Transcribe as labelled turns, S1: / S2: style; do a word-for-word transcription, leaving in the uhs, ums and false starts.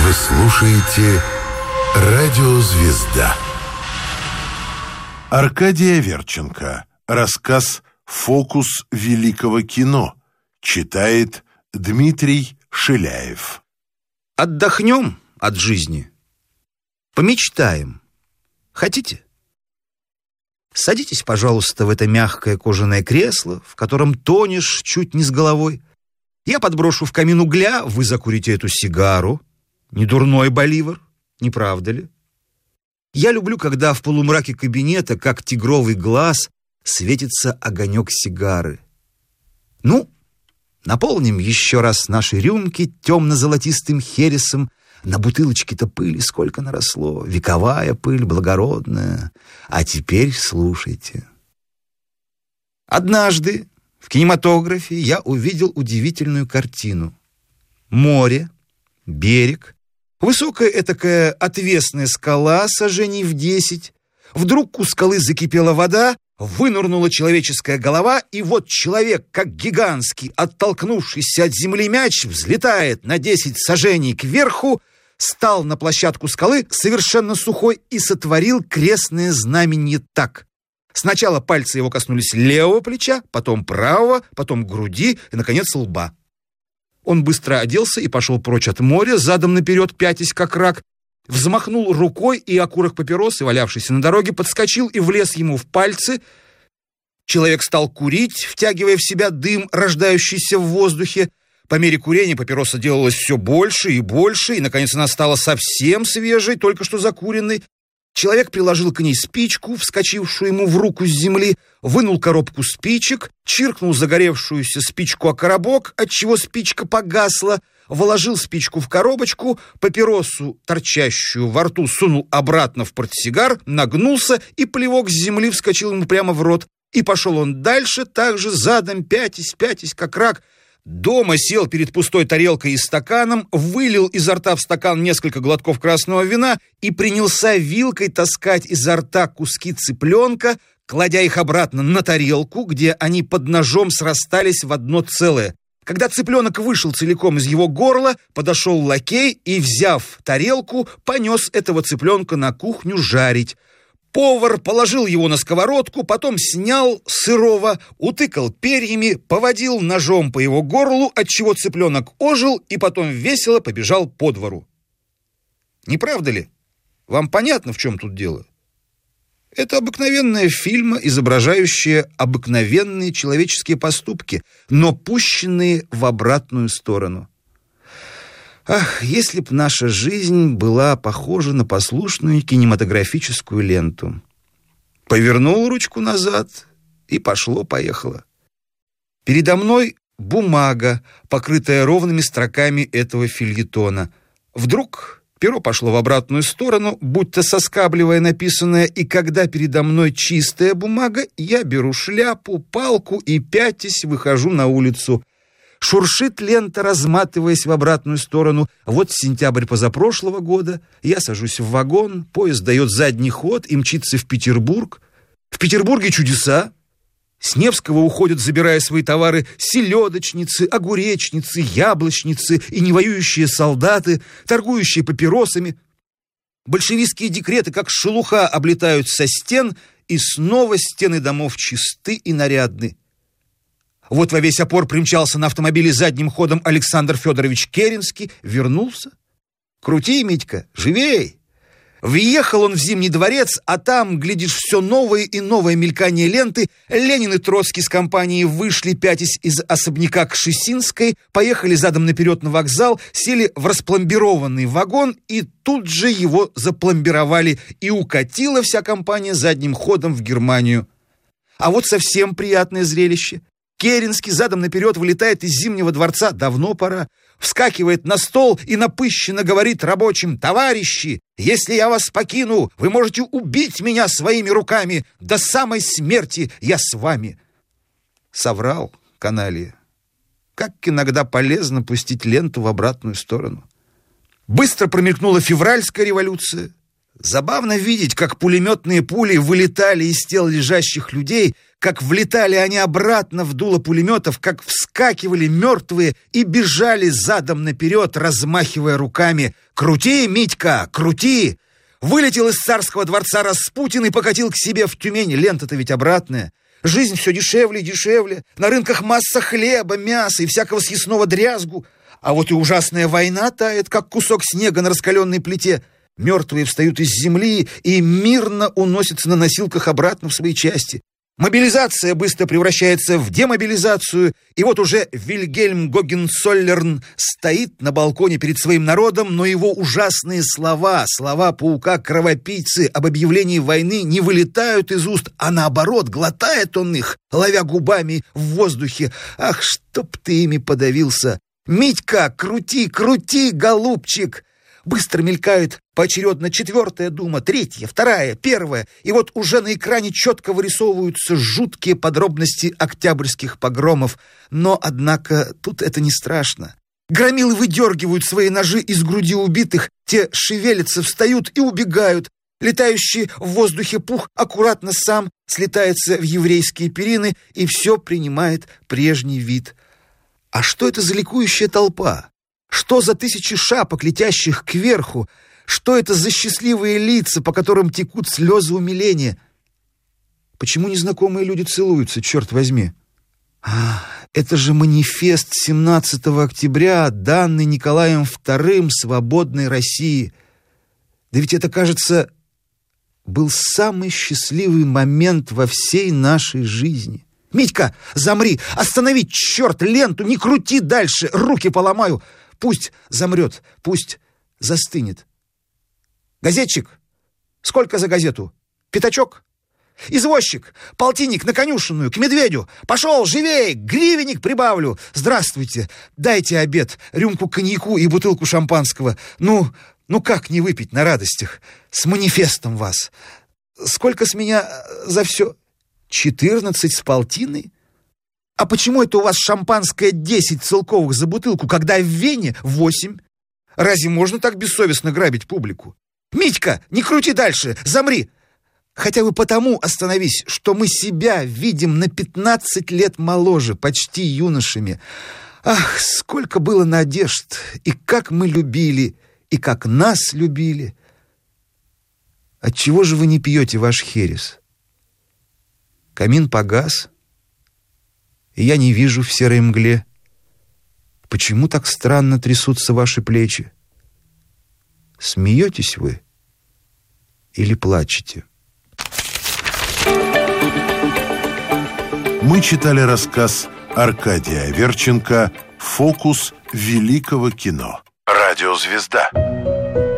S1: Вы слушаете «Радио Звезда».
S2: Аркадий Аверченко. Рассказ «Фокус великого кино». Читает Дмитрий Шиляев.
S3: Отдохнем от жизни. Помечтаем. Хотите? Садитесь, пожалуйста, в это мягкое кожаное кресло, в котором тонешь чуть не с головой. Я подброшу в камин угля, вы закурите эту сигару. Не дурной боливар, не правда ли? Я люблю, когда в полумраке кабинета, как тигровый глаз, светится огонек сигары. Ну, наполним еще раз наши рюмки темно-золотистым хересом. На бутылочке-то пыли сколько наросло, вековая пыль, благородная. А теперь слушайте. Однажды в кинематографе я увидел удивительную картину. Море, берег, высокая этакая отвесная скала саженей в десять. Вдруг у скалы закипела вода, вынырнула человеческая голова, и вот человек, как гигантский, оттолкнувшийся от земли мяч, взлетает на десять саженей кверху, стал на площадку скалы, совершенно сухой, и сотворил крестное знамение так. Сначала пальцы его коснулись левого плеча, потом правого, потом груди и, наконец, лба. Он быстро оделся и пошел прочь от моря, задом наперед пятясь, как рак, взмахнул рукой, и окурок папиросы, валявшийся на дороге, подскочил и влез ему в пальцы. Человек стал курить, втягивая в себя дым, рождающийся в воздухе. По мере курения папироса делалась все больше и больше, и, наконец, она стала совсем свежей, только что закуренной. Человек приложил к ней спичку, вскочившую ему в руку с земли, вынул коробку спичек, чиркнул загоревшуюся спичку о коробок, отчего спичка погасла, вложил спичку в коробочку, папиросу, торчащую во рту, сунул обратно в портсигар, нагнулся, и плевок с земли вскочил ему прямо в рот. И пошел он дальше, так же задом, пятясь, пятясь, как рак. Дома сел перед пустой тарелкой и стаканом, вылил изо рта в стакан несколько глотков красного вина и принялся вилкой таскать изо рта куски цыпленка, кладя их обратно на тарелку, где они под ножом срастались в одно целое. Когда цыпленок вышел целиком из его горла, подошел лакей и, взяв тарелку, понес этого цыпленка на кухню жарить. Повар положил его на сковородку, потом снял сырого, утыкал перьями, поводил ножом по его горлу, отчего цыпленок ожил и потом весело побежал по двору. Не правда ли? Вам понятно, в чем тут дело? Это обыкновенная фильма, изображающая обыкновенные человеческие поступки, но пущенные в обратную сторону. Ах, если б наша жизнь была похожа на послушную кинематографическую ленту. Повернул ручку назад, и пошло-поехало. Передо мной бумага, покрытая ровными строками этого фельетона. Вдруг перо пошло в обратную сторону, будто соскабливая написанное, и когда передо мной чистая бумага, я беру шляпу, палку и, пятясь, выхожу на улицу. Шуршит лента, разматываясь в обратную сторону. Вот сентябрь позапрошлого года. Я сажусь в вагон, поезд дает задний ход и мчится в Петербург. В Петербурге чудеса. С Невского уходят, забирая свои товары, селедочницы, огуречницы, яблочницы и невоюющие солдаты, торгующие папиросами. Большевистские декреты, как шелуха, облетают со стен, и снова стены домов чисты и нарядны. Вот во весь опор примчался на автомобиле задним ходом Александр Федорович Керенский, вернулся. Крути, Митька, живей! Въехал он в Зимний дворец, а там, глядишь, все новое и новое мелькание ленты. Ленин и Троцкий с компанией вышли, пятясь из особняка Кшесинской, поехали задом наперед на вокзал, сели в распломбированный вагон, и тут же его запломбировали, и укатила вся компания задним ходом в Германию. А вот совсем приятное зрелище. Керенский задом наперед вылетает из Зимнего дворца, давно пора, вскакивает на стол и напыщенно говорит рабочим: «Товарищи, если я вас покину, вы можете убить меня своими руками, до самой смерти я с вами». Соврал, каналья. Как иногда полезно пустить ленту в обратную сторону. Быстро промелькнула февральская революция. Забавно видеть, как пулеметные пули вылетали из тел лежащих людей, как влетали они обратно в дуло пулеметов, как вскакивали мертвые и бежали задом наперед, размахивая руками. «Крути, Митька, крути!» Вылетел из царского дворца Распутин и покатил к себе в Тюмень. Лента-то ведь обратная. Жизнь все дешевле и дешевле. На рынках масса хлеба, мяса и всякого съестного дрязгу. А вот и ужасная война тает, как кусок снега на раскаленной плите. Мертвые встают из земли и мирно уносятся на носилках обратно в свои части. Мобилизация быстро превращается в демобилизацию, и вот уже Вильгельм Гогенцоллерн стоит на балконе перед своим народом, но его ужасные слова, слова паука-кровопийцы об объявлении войны не вылетают из уст, а наоборот, глотает он их, ловя губами в воздухе. Ах, чтоб ты ими подавился! Митька, крути, крути, голубчик! Быстро мелькают поочередно четвертая дума, третья, вторая, первая, и вот уже на экране четко вырисовываются жуткие подробности октябрьских погромов. Но, однако, тут это не страшно. Громилы выдергивают свои ножи из груди убитых, те шевелятся, встают и убегают. Летающий в воздухе пух аккуратно сам слетается в еврейские перины, и все принимает прежний вид. А что это за ликующая толпа? Что за тысячи шапок, летящих кверху? Что это за счастливые лица, по которым текут слезы умиления? Почему незнакомые люди целуются, черт возьми? А, это же манифест семнадцатого октября, данный Николаем вторым свободной России. Да ведь это, кажется, был самый счастливый момент во всей нашей жизни. Митька, замри, останови, черт, ленту, не крути дальше, руки поломаю. Пусть замрет, пусть застынет. Газетчик, сколько за газету? Пятачок? Извозчик, полтинник на конюшенную, к медведю. Пошел, живей, гривенник прибавлю. Здравствуйте, дайте обед, рюмку коньяку и бутылку шампанского. Ну, ну как не выпить на радостях? С манифестом вас. Сколько с меня за все? Четырнадцать с полтиной? А почему это у вас шампанское десять целковых за бутылку, когда в Вене восемь? Разве можно так бессовестно грабить публику? Митька, не крути дальше, замри. Хотя бы потому остановись, что мы себя видим на пятнадцать лет моложе, почти юношами. Ах, сколько было надежд, и как мы любили, и как нас любили. Отчего же вы не пьете ваш херес? Камин погас, и я не вижу в серой мгле. Почему так странно трясутся ваши плечи? Смеетесь вы или плачете?
S2: Мы читали рассказ Аркадия Аверченко «Фокус великого кино». Радиозвезда.